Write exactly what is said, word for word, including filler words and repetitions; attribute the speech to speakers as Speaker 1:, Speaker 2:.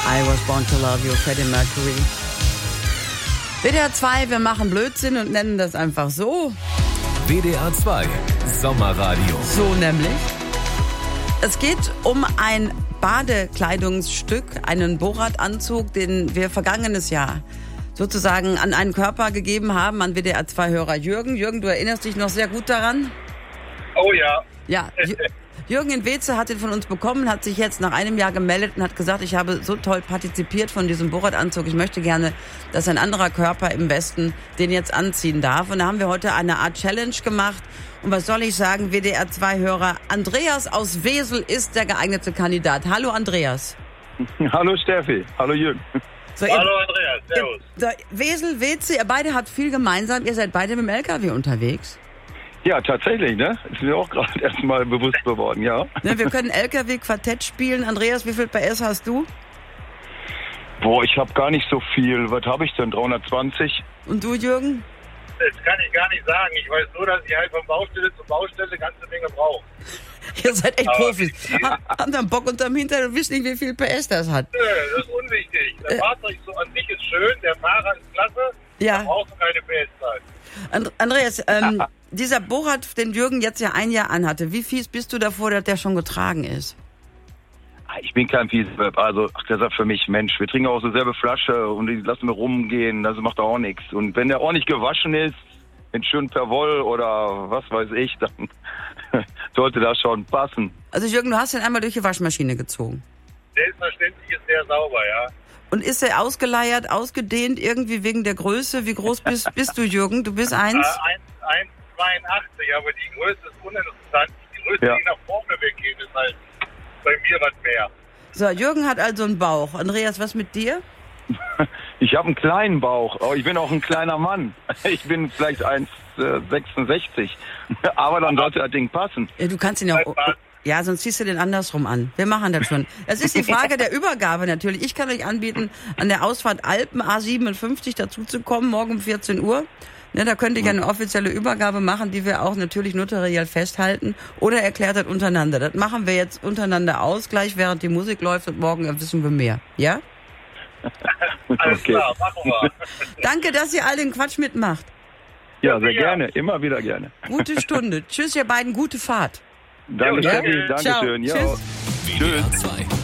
Speaker 1: I Was Born to Love You, Freddie Mercury. W D R zwei, wir machen Blödsinn und nennen das einfach so.
Speaker 2: W D R zwei, Sommerradio.
Speaker 1: So nämlich. Es geht um ein Badekleidungsstück, einen Borat-Anzug, den wir vergangenes Jahr sozusagen an einen Körper gegeben haben, an W D R zwei-Hörer Jürgen. Jürgen, du erinnerst dich noch sehr gut daran?
Speaker 3: Oh ja.
Speaker 1: Ja, Jürgen in Weeze hat den von uns bekommen, hat sich jetzt nach einem Jahr gemeldet und hat gesagt, ich habe so toll partizipiert von diesem Borat-Anzug. Ich möchte gerne, dass ein anderer Körper im Westen den jetzt anziehen darf. Und da haben wir heute eine Art Challenge gemacht. Und was soll ich sagen, W D R zwei-Hörer, Andreas aus Wesel ist der geeignete Kandidat. Hallo Andreas.
Speaker 4: Hallo Steffi, hallo Jürgen.
Speaker 3: So, Hallo ihr, Andreas, servus.
Speaker 1: Ihr, Wesel, Weeze, ihr beide habt viel gemeinsam. Ihr seid beide mit dem L K W unterwegs.
Speaker 4: Ja, tatsächlich, ne? Ist mir auch gerade erstmal bewusst geworden, ja.
Speaker 1: Ne, wir können L K W-Quartett spielen. Andreas, wie viel P S hast du?
Speaker 4: Boah, ich habe gar nicht so viel. Was habe ich denn? dreihundertzwanzig?
Speaker 1: Und du, Jürgen?
Speaker 3: Das kann ich gar nicht sagen. Ich weiß nur, dass ich halt von Baustelle zu Baustelle eine ganze Menge brauche.
Speaker 1: Ihr seid echt
Speaker 3: Aber
Speaker 1: Profis. Haben dann Bock unterm Hintern und wisst nicht, wie viel P S das hat.
Speaker 3: Nö, das ist unwichtig. Das äh. Fahrzeug so an sich ist schön, der Fahrer ist klasse,
Speaker 1: ja.
Speaker 3: Da brauchst du keine P S-Zeit.
Speaker 1: And- Andreas, ähm, dieser Borat, den Jürgen jetzt ja ein Jahr anhatte, wie fies bist du davor, dass der schon getragen ist?
Speaker 4: Ich bin kein Fiesweb, also ach, der sagt für mich, Mensch, wir trinken auch so selbe Flasche und die lassen wir rumgehen, das macht auch nichts. Und wenn der ordentlich gewaschen ist, in schön per Woll oder was weiß ich, dann sollte das schon passen.
Speaker 1: Also Jürgen, du hast ihn einmal durch die Waschmaschine gezogen.
Speaker 3: Selbstverständlich ist der sauber, ja.
Speaker 1: Und ist er ausgeleiert, ausgedehnt, irgendwie wegen der Größe? Wie groß bist, bist du, Jürgen? Du bist eins?
Speaker 3: Äh, eins Komma zweiundachtzig, aber die Größe ist uninteressant. Die Größe,
Speaker 4: ja.
Speaker 3: die nach vorne weggeht, ist halt bei mir was mehr.
Speaker 1: So, Jürgen hat also einen Bauch. Andreas, was mit dir?
Speaker 4: Ich habe einen kleinen Bauch, aber ich bin auch ein kleiner Mann. Ich bin vielleicht eins Komma sechsundsechzig, aber dann sollte das Ding passen.
Speaker 1: Ja, du kannst ihn ja auch... Ja, sonst ziehst du den andersrum an. Wir machen das schon. Das ist die Frage der Übergabe natürlich. Ich kann euch anbieten, an der Ausfahrt Alpen A siebenundfünfzig dazu zu kommen, morgen um vierzehn Uhr. Ne, da könnt ihr eine offizielle Übergabe machen, die wir auch natürlich notariell festhalten. Oder erklärt das untereinander. Das machen wir jetzt untereinander aus, gleich während die Musik läuft und morgen wissen wir mehr. Ja?
Speaker 3: Alles
Speaker 4: Okay.
Speaker 3: klar, machen wir.
Speaker 1: Danke, dass ihr all den Quatsch mitmacht.
Speaker 4: Ja, sehr gerne, immer wieder gerne.
Speaker 1: Gute Stunde. Tschüss, ihr beiden, gute Fahrt.
Speaker 4: Danke,
Speaker 3: Ja,
Speaker 4: Steffi, danke
Speaker 1: Ciao.
Speaker 4: schön. Ja.
Speaker 1: Tschüss.
Speaker 2: W D R zwei.